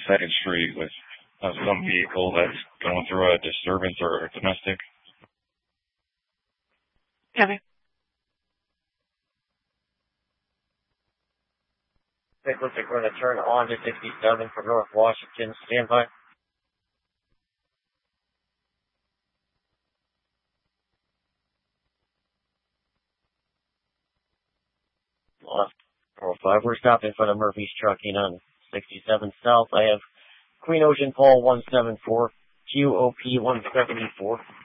2nd Street with some vehicle that's going through a disturbance or domestic. Okay. It looks like we're going to turn on to 67 for North Washington. Stand by. Lost 405. We're stopped in front of Murphy's Trucking on 67 South. I have Queen Ocean Paul 174, QOP 174.